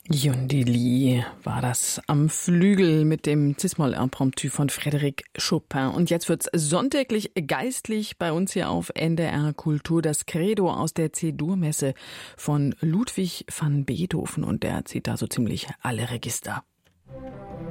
Yondelis war das am Flügel mit dem Cis-Moll-Impromptu von Frédéric Chopin. Und jetzt wird's sonntäglich geistlich bei uns hier auf NDR Kultur. Das Credo aus der C-Dur-Messe von Ludwig van Beethoven. Und der zieht da so ziemlich alle Register.